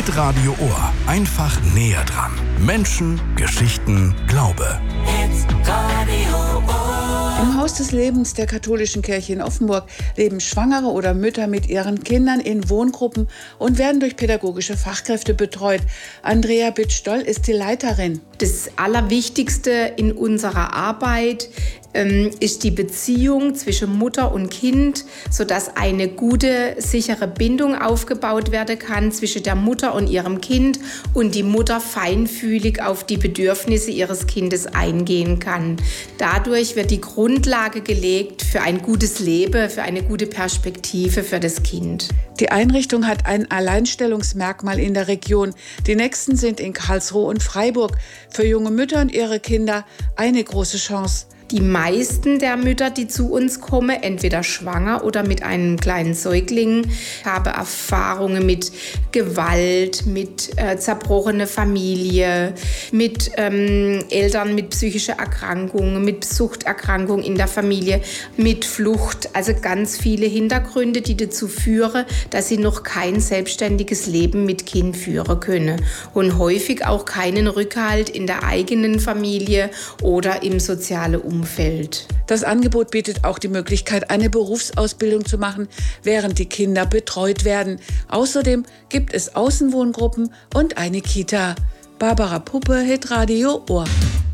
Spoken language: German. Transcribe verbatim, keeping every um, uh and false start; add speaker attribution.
Speaker 1: Hitradio Ohr. Einfach näher dran. Menschen, Geschichten, Glaube.
Speaker 2: Hitradio Ohr.
Speaker 3: Im Haus des Lebens der katholischen Kirche in Offenburg leben Schwangere oder Mütter mit ihren Kindern in Wohngruppen und werden durch pädagogische Fachkräfte betreut. Andrea Bitt-Stoll ist die Leiterin.
Speaker 4: Das Allerwichtigste in unserer Arbeit ähm, ist die Beziehung zwischen Mutter und Kind, sodass eine gute, sichere Bindung aufgebaut werden kann zwischen der Mutter und ihrem Kind und die Mutter feinfühlig auf die Bedürfnisse ihres Kindes eingehen kann. Dadurch wird die Grundlage gelegt für ein gutes Leben, für eine gute Perspektive für das Kind.
Speaker 3: Die Einrichtung hat ein Alleinstellungsmerkmal in der Region. Die nächsten sind in Karlsruhe und Freiburg. Für junge Mütter und ihre Kinder eine große Chance.
Speaker 4: Die meisten der Mütter, die zu uns kommen, entweder schwanger oder mit einem kleinen Säugling, haben Erfahrungen mit Gewalt, mit äh, zerbrochener Familie, mit ähm, Eltern mit psychischen Erkrankungen, mit Suchterkrankungen in der Familie, mit Flucht. Also ganz viele Hintergründe, die dazu führen, dass sie noch kein selbstständiges Leben mit Kind führen können und häufig auch keinen Rückhalt in der eigenen Familie oder im sozialen Umfeld. Umfeld.
Speaker 3: Das Angebot bietet auch die Möglichkeit, eine Berufsausbildung zu machen, während die Kinder betreut werden. Außerdem gibt es Außenwohngruppen und eine Kita. Barbara Puppe, Hitradio Ohr.